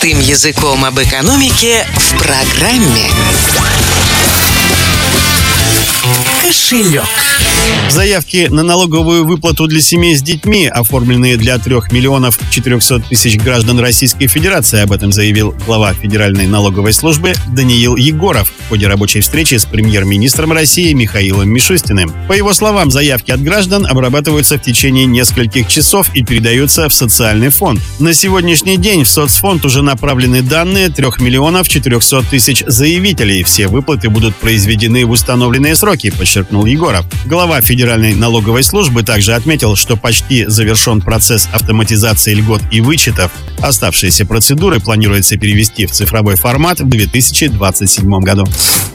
Простым языком об экономике в программе «Кошелек». Заявки на налоговую выплату для семей с детьми, оформленные для 3 миллионов 400 тысяч граждан Российской Федерации. Об этом заявил глава Федеральной налоговой службы Даниил Егоров в ходе рабочей встречи с премьер-министром России Михаилом Мишустиным. По его словам, заявки от граждан обрабатываются в течение нескольких часов и передаются в социальный фонд. На сегодняшний день в соцфонд уже направлены данные 3 миллионов 400 тысяч заявителей. Все выплаты будут произведены в установленные сроки, подчеркнул Егоров. Глава Федеральной налоговой службы также отметил, что почти завершен процесс автоматизации льгот и вычетов. Оставшиеся процедуры планируется перевести в цифровой формат в 2027 году.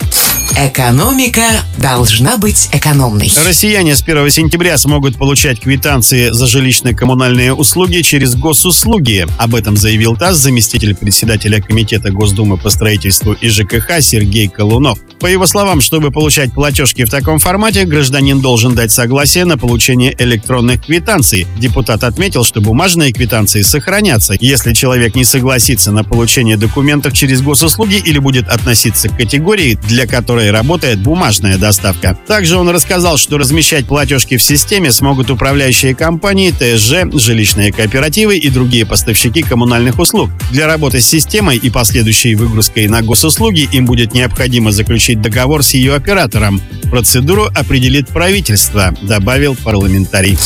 Экономика должна быть экономной. Россияне с 1 сентября смогут получать квитанции за жилищно-коммунальные услуги через госуслуги. Об этом заявил ТАСС заместитель председателя Комитета Госдумы по строительству и ЖКХ Сергей Колунов. По его словам, чтобы получать платежки в таком формате, гражданин должен дать согласие на получение электронных квитанций. Депутат отметил, что бумажные квитанции сохранятся. Если человек не согласится на получение документов через госуслуги или будет относиться к категории, для которой работает бумажная доставка. Также он рассказал, что размещать платежки в системе смогут управляющие компании, ТСЖ, жилищные кооперативы и другие поставщики коммунальных услуг. Для работы с системой и последующей выгрузкой на госуслуги им будет необходимо заключить договор с ее оператором. Процедуру определит правительство, добавил парламентарий.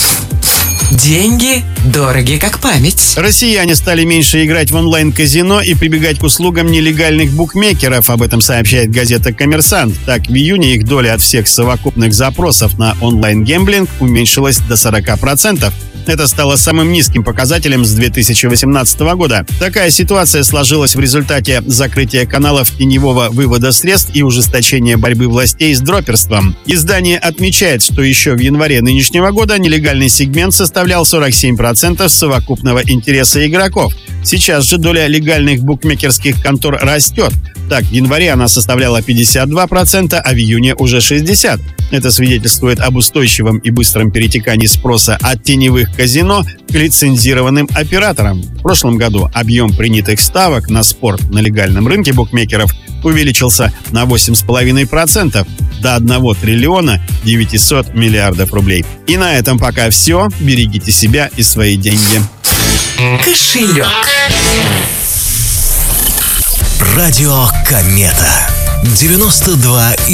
Деньги дороги как память. Россияне стали меньше играть в онлайн-казино и прибегать к услугам нелегальных букмекеров. Об этом сообщает газета «Коммерсант». Так, в июне их доля от всех совокупных запросов на онлайн-гэмблинг уменьшилась до 40%. Это стало самым низким показателем с 2018 года. Такая ситуация сложилась в результате закрытия каналов теневого вывода средств и ужесточения борьбы властей с дроперством. Издание отмечает, что еще в январе нынешнего года нелегальный сегмент составлял 47% совокупного интереса игроков. Сейчас же доля легальных букмекерских контор растет. Так, в январе она составляла 52%, а в июне уже 60%. Это свидетельствует об устойчивом и быстром перетекании спроса от теневых казино к лицензированным операторам. В прошлом году объем принятых ставок на спорт на легальном рынке букмекеров увеличился на 8,5% до 1 триллиона 900 миллиардов рублей. И на этом пока все. Берегите себя и свои деньги. Кошелек. Радио Комета 92,2.